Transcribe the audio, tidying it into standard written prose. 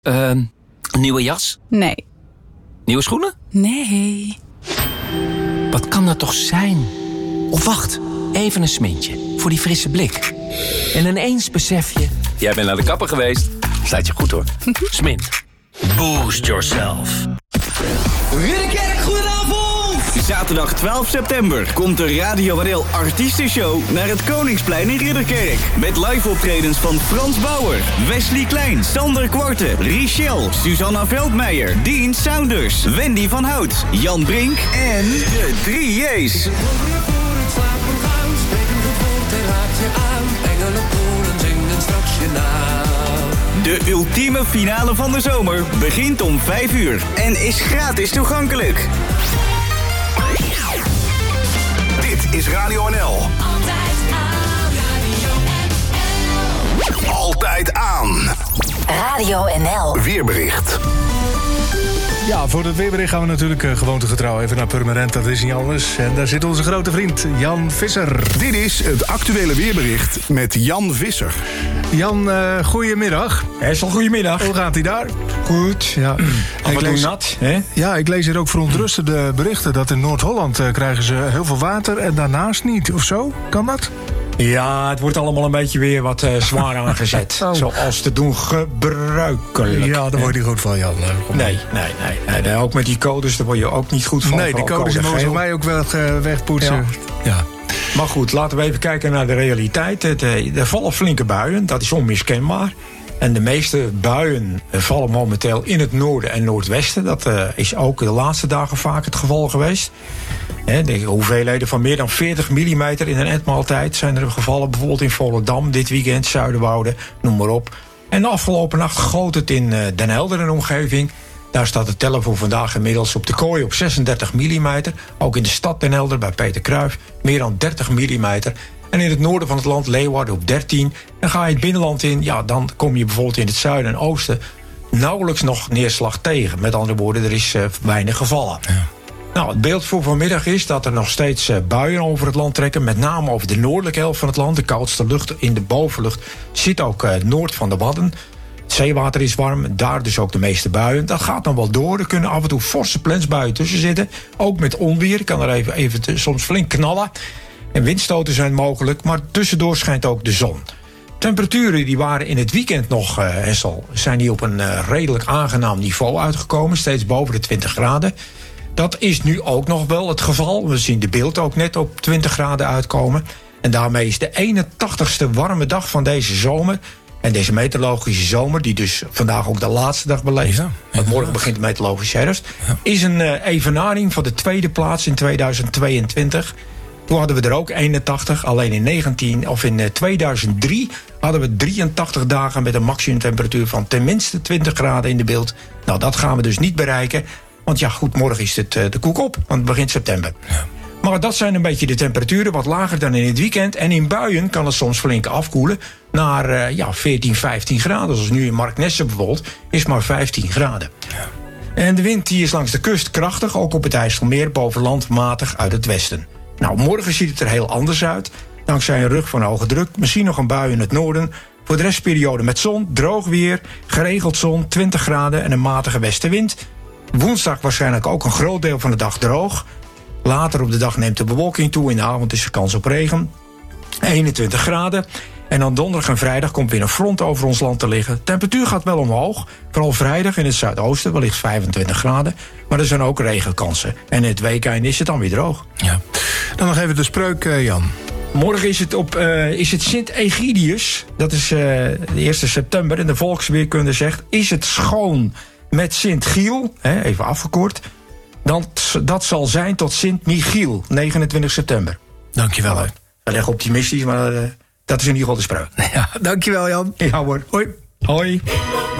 Een nieuwe jas? Nee. Nieuwe schoenen? Nee. Wat kan dat toch zijn? Of wacht, even een smintje. Voor die frisse blik. En ineens besef je... Jij bent naar de kapper geweest. Staat je goed hoor. Smint. Boost yourself. Ridderkerk, goedenavond! Zaterdag 12 september komt de Radio Waddel Artiestenshow naar het Koningsplein in Ridderkerk. Met live optredens van Frans Bauer, Wesley Klein, Sander Kwarte, Richelle, Susanna Veldmeijer, Dean Saunders, Wendy van Hout, Jan Brink en de 3 J's. De ultieme finale van de zomer begint om 5 uur en is gratis toegankelijk. Dit is Radio NL. Altijd aan Radio NL. Altijd aan. Radio NL. Weerbericht. Ja, voor het weerbericht gaan we natuurlijk gewoontegetrouw even naar Purmerend. Dat is niet anders. En daar zit onze grote vriend Jan Visser. Dit is het actuele weerbericht met Jan Visser. Jan, goedemiddag. Hessel, goedemiddag. Hoe gaat hij daar? Goed. Ja. Af en toe nat, hè? Ja, ik lees hier ook verontrustende berichten dat in Noord-Holland krijgen ze heel veel water en daarnaast niet, of zo? Kan dat? Ja, het wordt allemaal een beetje weer wat zwaar aangezet. Oh. Zoals te doen gebruikelijk. Ja, daar word je niet goed van, Jan. Nee. Ook met die codes, daar word je ook niet goed van. Nee, die codes mogen ze mij ook wel wegpoetsen. Ja. Maar goed, laten we even kijken naar de realiteit. Er vallen flinke buien, dat is onmiskenbaar. En de meeste buien vallen momenteel in het noorden en noordwesten. Dat is ook de laatste dagen vaak het geval geweest. De hoeveelheden van meer dan 40 mm in een etmaaltijd zijn er gevallen. Bijvoorbeeld in Volendam dit weekend, Zuiderwoude, noem maar op. En de afgelopen nacht goot het in Den Helder en omgeving. Daar staat de teller voor vandaag inmiddels op de kooi op 36 mm. Ook in de stad Den Helder bij Peter Cruijff meer dan 30 mm. En in het noorden van het land Leeuwarden op 13. En ga je het binnenland in, ja, dan kom je bijvoorbeeld in het zuiden en oosten nauwelijks nog neerslag tegen. Met andere woorden, er is weinig gevallen. Ja. Nou, het beeld voor vanmiddag is dat er nog steeds buien over het land trekken. Met name over de noordelijke helft van het land. De koudste lucht in de bovenlucht zit ook noord van de Wadden. Het zeewater is warm, daar dus ook de meeste buien. Dat gaat dan wel door. Er kunnen af en toe forse plensbuien tussen zitten. Ook met onweer, kan er even soms flink knallen. En windstoten zijn mogelijk, maar tussendoor schijnt ook de zon. Temperaturen die waren in het weekend nog, Hessel, zijn die op een redelijk aangenaam niveau uitgekomen. Steeds boven de 20 graden. Dat is nu ook nog wel het geval. We zien de beeld ook net op 20 graden uitkomen. En daarmee is de 81ste warme dag van deze zomer. En deze meteorologische zomer, die dus vandaag ook de laatste dag beleeft. Ja. Want morgen begint de meteorologische herfst. Ja. Is een evenaring van de tweede plaats in 2022. Toen hadden we er ook 81. Alleen in 2003 hadden we 83 dagen met een maximumtemperatuur van tenminste 20 graden in de beeld. Nou, dat gaan we dus niet bereiken. Want ja, goed, morgen is het de koek op, want het begint september. Ja. Maar dat zijn een beetje de temperaturen, wat lager dan in het weekend. En in buien kan het soms flink afkoelen naar 14, 15 graden. Zoals nu in Marknesse bijvoorbeeld, is maar 15 graden. Ja. En de wind die is langs de kust krachtig, ook op het IJsselmeer, boven land matig uit het westen. Nou, morgen ziet het er heel anders uit. Dankzij een rug van hoge druk, misschien nog een bui in het noorden. Voor de restperiode met zon, droog weer, geregeld zon, 20 graden en een matige westenwind. Woensdag waarschijnlijk ook een groot deel van de dag droog. Later op de dag neemt de bewolking toe. In de avond is er kans op regen. 21 graden. En dan donderdag en vrijdag komt weer een front over ons land te liggen. De temperatuur gaat wel omhoog. Vooral vrijdag in het zuidoosten, wellicht 25 graden. Maar er zijn ook regenkansen. En in het weekend is het dan weer droog. Ja. Dan nog even de spreuk, Jan. Morgen is het Sint-Egidius. Dat is de 1 september. En de volksweerkunde zegt, is het schoon met Sint-Giel, even afgekort. Dat zal zijn tot Sint-Michiel, 29 september. Dankjewel. Nou, erg optimistisch, maar dat is in ieder geval de spreuk. Ja, dankjewel, Jan. Ja hoor. Hoi. Hoi.